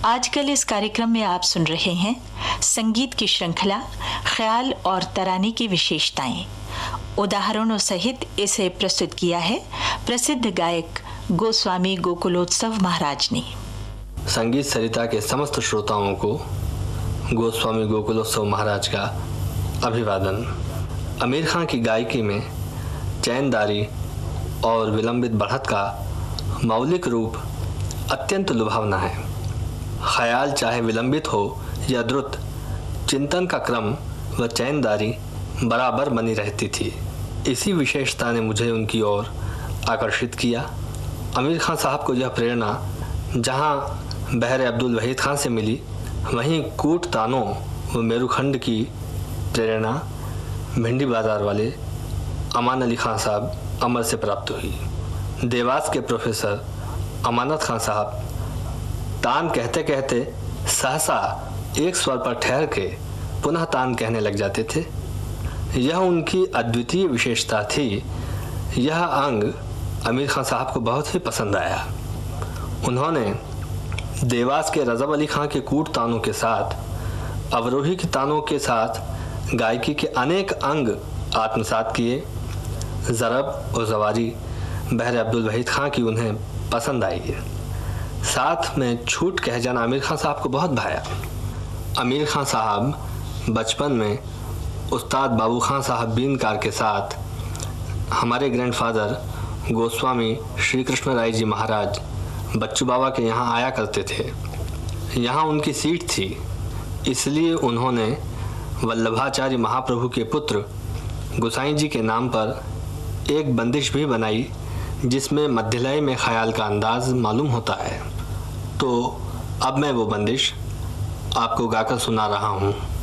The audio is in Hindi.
आजकल इस कार्यक्रम में आप सुन रहे हैं संगीत की श्रृंखला ख्याल और तराने की विशेषताएं। उदाहरणों सहित इसे प्रस्तुत किया है प्रसिद्ध गायक गोस्वामी गोकुलोत्सव महाराज ने। संगीत सरिता के समस्त श्रोताओं को गोस्वामी गोकुलोत्सव महाराज का अभिवादन। आमिर खान की गायकी में चैनदारी और विलंबित बढ़त का मौलिक रूप अत्यंत लुभावना है। ख्याल चाहे विलंबित हो या द्रुत, चिंतन का क्रम व चैनदारी बराबर बनी रहती थी। इसी विशेषता ने मुझे उनकी ओर आकर्षित किया। आमिर खान साहब को यह प्रेरणा जहां बहरे अब्दुल वहीद खान से मिली, वहीं कूट तानों व मेरुखंड की प्रेरणा भिंडी बाजार वाले अमान अली खान साहब अमर से प्राप्त हुई। देवास के प्रोफेसर अमानत खान साहब तान कहते कहते सहसा एक स्वर पर ठहर के पुनः तान कहने लग जाते थे। यह उनकी अद्वितीय विशेषता थी। यह अंग आमिर खान साहब को बहुत ही पसंद आया। उन्होंने देवास के रजब अली खान के कूट तानों के साथ, अवरोही के तानों के साथ गायकी के अनेक अंग आत्मसात किए। ज़रब और ज़वारी बहरे अब्दुल वहीद खान की उन्हें पसंद आई। साथ में छूट कह जाना आमिर खान साहब को बहुत भाया। आमिर खान साहब बचपन में उस्ताद बाबू खान साहब बीनकार के साथ हमारे ग्रैंडफादर गोस्वामी श्री कृष्ण राय जी महाराज बच्चू बाबा के यहाँ आया करते थे। यहाँ उनकी सीट थी, इसलिए उन्होंने वल्लभाचार्य महाप्रभु के पुत्र गोसाई जी के नाम पर एक बंदिश भी बनाई, जिसमें मध्यलय में ख्याल का अंदाज मालूम होता है। तो अब मैं वो बंदिश आपको गाकर सुना रहा हूँ।